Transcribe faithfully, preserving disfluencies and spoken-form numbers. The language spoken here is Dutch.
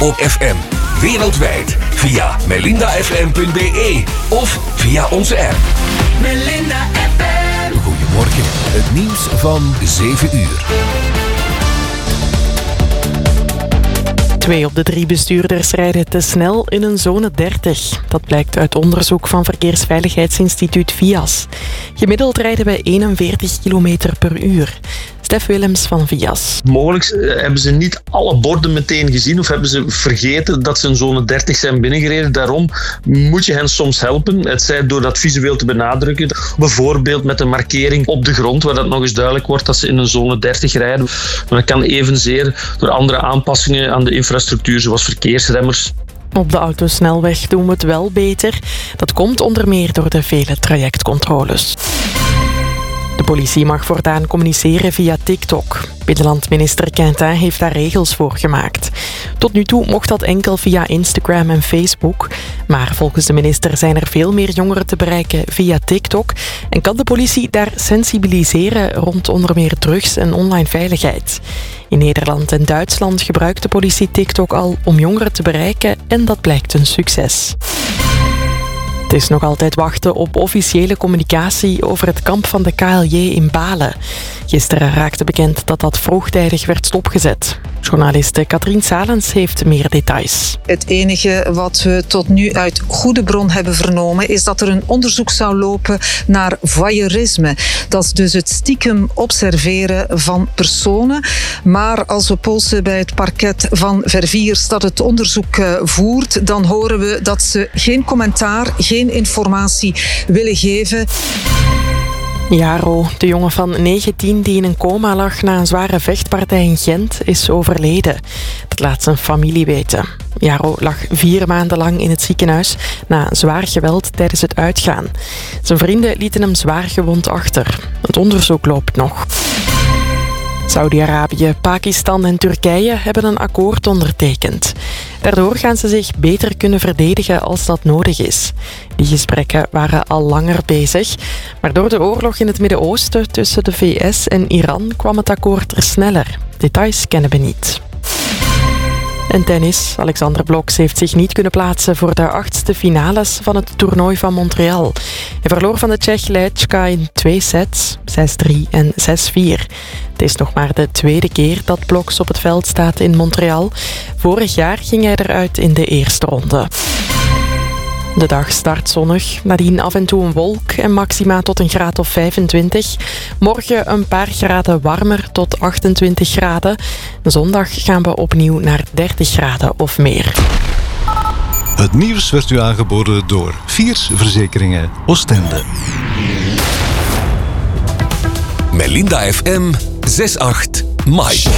op F M. Wereldwijd via melinda f m punt b e of via onze app. Melinda F M. Goedemorgen, het nieuws van zeven uur. Twee op de drie bestuurders rijden te snel in een zone dertig. Dat blijkt uit onderzoek van Verkeersveiligheidsinstituut V I A S. Gemiddeld rijden wij eenenveertig kilometer per uur. Stef Willems van V I A S. Mogelijk hebben ze niet alle borden meteen gezien of hebben ze vergeten dat ze in zone dertig zijn binnengereden. Daarom moet je hen soms helpen. Het zij door dat visueel te benadrukken. Bijvoorbeeld met een markering op de grond waar dat nog eens duidelijk wordt dat ze in een zone dertig rijden. Maar dat kan evenzeer door andere aanpassingen aan de infrastructuur zoals verkeersremmers. Op de autosnelweg doen we het wel beter. Dat komt onder meer door de vele trajectcontroles. De politie mag voortaan communiceren via TikTok. Binnenlandminister Quintin heeft daar regels voor gemaakt. Tot nu toe mocht dat enkel via Instagram en Facebook. Maar volgens de minister zijn er veel meer jongeren te bereiken via TikTok. En kan de politie daar sensibiliseren rond onder meer drugs en online veiligheid. In Nederland en Duitsland gebruikt de politie TikTok al om jongeren te bereiken en dat blijkt een succes. Het is nog altijd wachten op officiële communicatie over het kamp van de K L J in Balen. Gisteren raakte bekend dat dat vroegtijdig werd stopgezet. Journaliste Katrien Salens heeft meer details. Het enige wat we tot nu uit goede bron hebben vernomen is dat er een onderzoek zou lopen naar voyeurisme. Dat is dus het stiekem observeren van personen. Maar als we polsen bij het parket van Verviers dat het onderzoek voert, dan horen we dat ze geen commentaar, geen informatie willen geven. Jaro, de jongen van negentien die in een coma lag na een zware vechtpartij in Gent, is overleden. Dat laat zijn familie weten. Jaro lag vier maanden lang in het ziekenhuis na zwaar geweld tijdens het uitgaan. Zijn vrienden lieten hem zwaar gewond achter. Het onderzoek loopt nog. Saudi-Arabië, Pakistan en Turkije hebben een akkoord ondertekend. Daardoor gaan ze zich beter kunnen verdedigen als dat nodig is. Die gesprekken waren al langer bezig, maar door de oorlog in het Midden-Oosten tussen de V S en Iran kwam het akkoord er sneller. Details kennen we niet. En tennis. Alexander Bloks heeft zich niet kunnen plaatsen voor de achtste finales van het toernooi van Montreal. Hij verloor van de Tsjech Lejčka in twee sets, zes drie en zes vier. Het is nog maar de tweede keer dat Bloks op het veld staat in Montreal. Vorig jaar ging hij eruit in de eerste ronde. De dag start zonnig, nadien af en toe een wolk en maxima tot een graad of vijfentwintig. Morgen een paar graden warmer tot achtentwintig graden. Zondag gaan we opnieuw naar dertig graden of meer. Het nieuws werd u aangeboden door Viers Verzekeringen Oostende. Melinda F M zes acht Mike.